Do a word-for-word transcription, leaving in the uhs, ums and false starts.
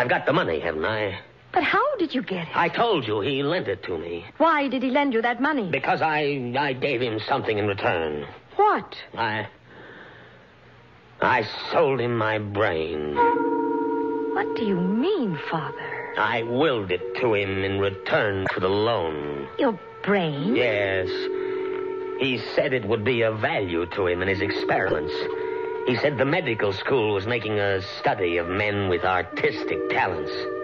I've got the money, haven't I? But how did you get it? I told you he lent it to me. Why did he lend you that money? Because I I gave him something in return. What? I... I sold him my brain. What do you mean, Father? I willed it to him in return for the loan. Your brain? Yes. He said it would be of value to him in his experiments. He said the medical school was making a study of men with artistic talents.